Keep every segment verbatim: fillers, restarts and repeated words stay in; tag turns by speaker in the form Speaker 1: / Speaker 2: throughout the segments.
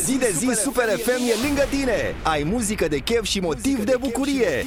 Speaker 1: Zi de zi Super F M e lângă tine. Ai muzică de chef și motiv de bucurie.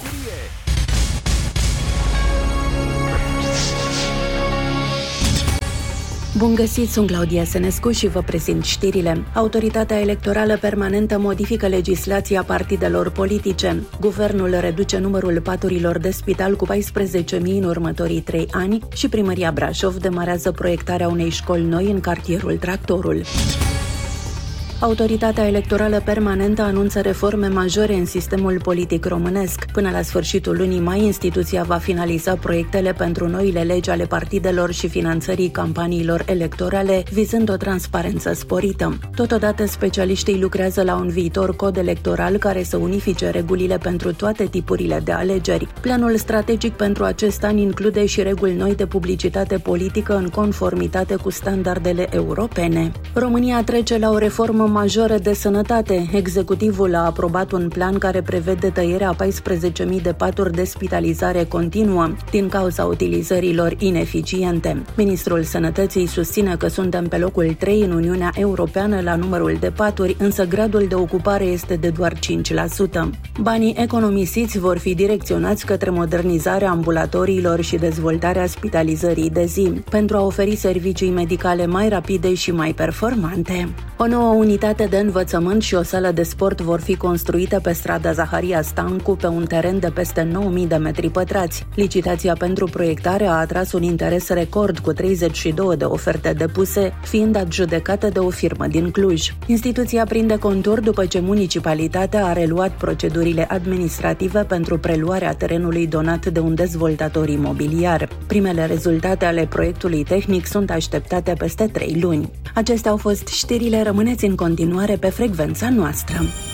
Speaker 2: Bun găsit, sunt Claudia Senescu și vă prezint știrile. Autoritatea Electorală Permanentă modifică legislația partidelor politice. Guvernul reduce numărul paturilor de spital cu paisprezece mii în următorii trei ani și Primăria Brașov demarează proiectarea unei școli noi în cartierul Tractorul. Autoritatea Electorală Permanentă anunță reforme majore în sistemul politic românesc. Până la sfârșitul lunii mai, instituția va finaliza proiectele pentru noile legi ale partidelor și finanțării campaniilor electorale, vizând o transparență sporită. Totodată, specialiștii lucrează la un viitor cod electoral care să unifice regulile pentru toate tipurile de alegeri. Planul strategic pentru acest an include și reguli noi de publicitate politică în conformitate cu standardele europene. România trece la o reformă majoră de sănătate. Executivul a aprobat un plan care prevede tăierea a paisprezece mii de paturi de spitalizare continuă din cauza utilizărilor ineficiente. Ministrul Sănătății susține că suntem pe locul trei în Uniunea Europeană la numărul de paturi, însă gradul de ocupare este de doar cinci la sută. Banii economisiți vor fi direcționați către modernizarea ambulatoriilor și dezvoltarea spitalizării de zi, pentru a oferi servicii medicale mai rapide și mai performante. O nouă unitate de învățământ și o sală de sport vor fi construite pe strada Zaharia Stancu, pe un teren de peste nouă mii de metri pătrați. Licitația pentru proiectare a atras un interes record, cu treizeci și două de oferte depuse, fiind adjudecată de o firmă din Cluj. Instituția prinde contur după ce municipalitatea a reluat procedurile administrative pentru preluarea terenului donat de un dezvoltator imobiliar. Primele rezultate ale proiectului tehnic sunt așteptate peste trei luni. Acestea au fost știrile. Rămâneți în continuare pe frecvența noastră.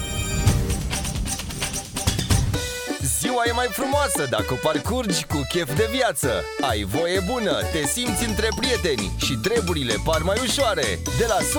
Speaker 1: Ziua e mai frumoasă dacă o parcurgi cu chef de viață. Ai voie bună, te simți între prieteni și treburile par mai ușoare. De la